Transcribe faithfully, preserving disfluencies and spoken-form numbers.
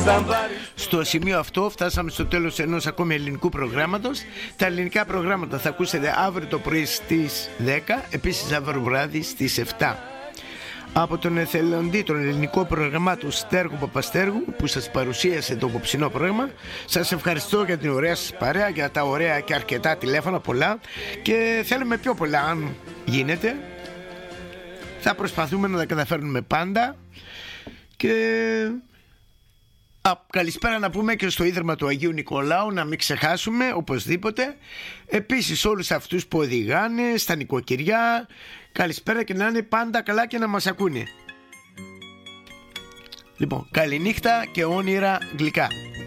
Στο σημείο αυτό φτάσαμε στο τέλος ενός ακόμη ελληνικού προγράμματος. Τα ελληνικά προγράμματα θα ακούσετε αύριο το πρωί στις δέκα, επίσης αύριο βράδυ στις επτά. Από τον εθελοντή των ελληνικών προγραμμάτων Στέργου Παπαστέργου, που σας παρουσίασε το απόψινό πρόγραμμα, σας ευχαριστώ για την ωραία σας παρέα, για τα ωραία και αρκετά τηλέφωνα, πολλά, και θέλουμε πιο πολλά αν γίνεται. Θα προσπαθούμε να τα καταφέρνουμε πάντα. Και Α, καλησπέρα να πούμε και στο Ίδρυμα του Αγίου Νικολάου, να μην ξεχάσουμε οπωσδήποτε. Επίσης όλους αυτούς που οδηγάνε στα νοικοκυριά, καλησπέρα και να είναι πάντα καλά και να μας ακούνε. Λοιπόν, καληνύχτα και όνειρα γλυκά.